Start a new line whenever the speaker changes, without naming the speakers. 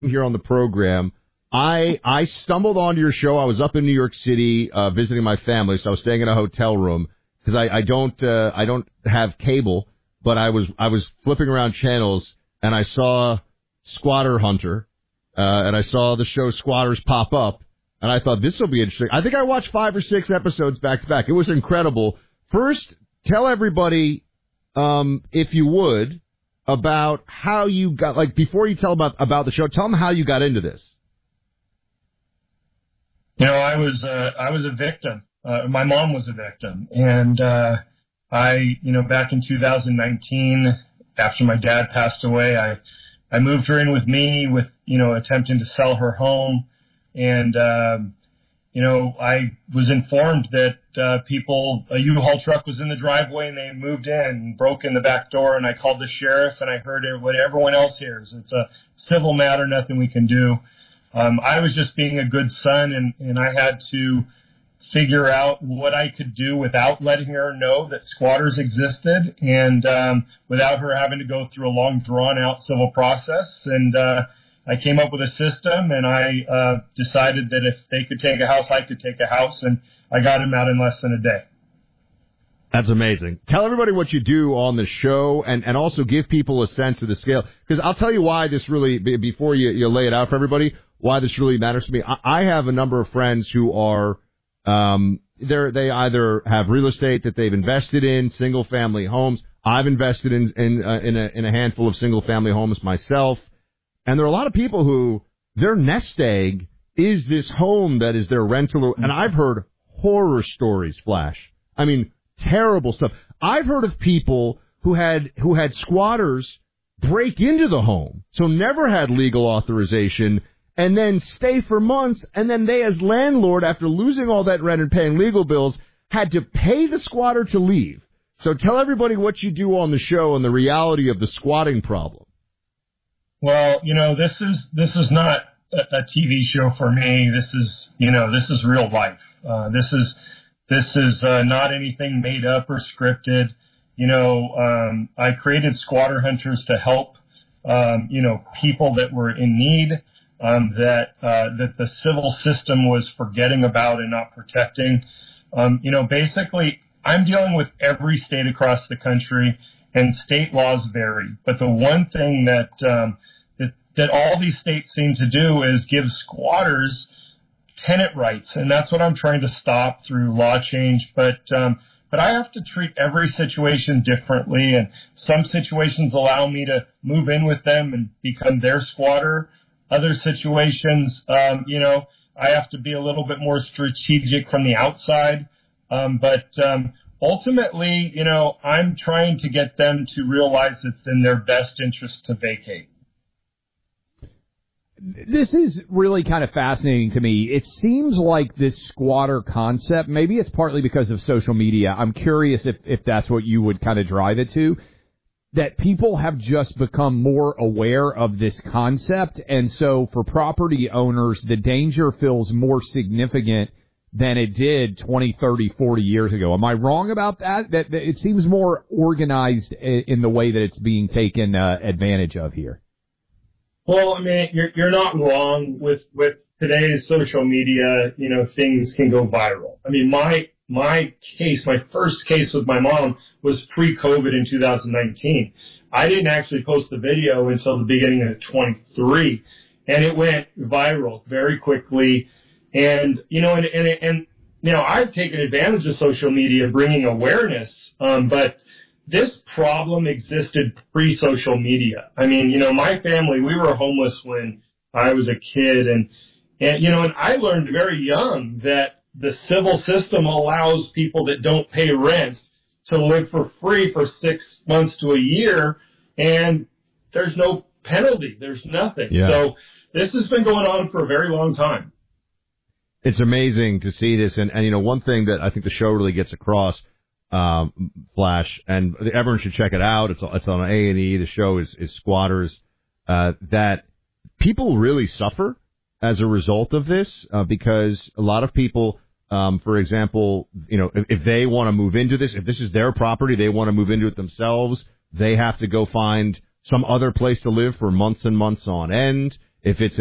here on the program. I stumbled onto your show. I was up in New York City visiting my family, so I was staying in a hotel room because I don't have cable, but I was flipping around channels and I saw Squatter Hunter, and I saw the show Squatters pop up, and I thought this will be interesting. I think I watched 5 or 6 episodes back to back. It was incredible. First, tell everybody, if you would, about how you got, like, before you tell about the show, tell them how you got into this.
You know, I was a victim. My mom was a victim. And, back in 2019, after my dad passed away, I moved her in with me with, attempting to sell her home. And, I was informed that, a U-Haul truck was in the driveway and they moved in and broke in the back door, and I called the sheriff and I heard what everyone else hears. It's a civil matter, nothing we can do. I was just being a good son, and I had to figure out what I could do without letting her know that squatters existed, and without her having to go through a long, drawn-out civil process. And I came up with a system, and I decided that if they could take a house, I could take a house, and I got him out in less than a day.
That's amazing. Tell everybody what you do on the show, and also give people a sense of the scale. Because I'll tell you why this really, before you lay it out for everybody, why this really matters to me. I have a number of friends who are, they either have real estate that they've invested in, single family homes. I've invested in a handful of single family homes myself. And there are a lot of people who their nest egg is this home that is their rental. And I've heard horror stories, Flash. I mean, terrible stuff. I've heard of people who had squatters break into the home, so never had legal authorization, and then stay for months, and then they, as landlord, after losing all that rent and paying legal bills, had to pay the squatter to leave. So tell everybody what you do on the show and the reality of the squatting problem.
Well, this is not a TV show for me. This is real life. This is not anything made up or scripted. I created Squatter Hunters to help, people that were in need, that the civil system was forgetting about and not protecting. Basically, I'm dealing with every state across the country, and state laws vary. But the one thing that all these states seem to do is give squatters tenant rights, and that's what I'm trying to stop through law change. But I have to treat every situation differently, and some situations allow me to move in with them and become their squatter. Other situations, I have to be a little bit more strategic from the outside. But ultimately, I'm trying to get them to realize it's in their best interest to vacate.
This is really kind of fascinating to me. It seems like this squatter concept, maybe it's partly because of social media. I'm curious if that's what you would kind of drive it to, that people have just become more aware of this concept. And so for property owners, the danger feels more significant than it did 20, 30, 40 years ago. Am I wrong about that? That it seems more organized in the way that it's being taken advantage of here.
Well, I mean, you're not wrong with today's social media. Things can go viral. I mean, my first case with my mom was pre-COVID in 2019. I didn't actually post the video until the beginning of 23, and it went viral very quickly. And I've taken advantage of social media, bringing awareness, but this problem existed pre-social media. I mean, my family, we were homeless when I was a kid, and I learned very young that the civil system allows people that don't pay rent to live for free for 6 months to a year, and there's no penalty. There's nothing. Yeah. So this has been going on for a very long time.
It's amazing to see this, and one thing that I think the show really gets across, Flash, and everyone should check it out. It's on A&E. The show is Squatters. That people really suffer as a result of this, because a lot of people, for example, if they want to move into this, if this is their property, they want to move into it themselves, they have to go find some other place to live for months and months on end. if it's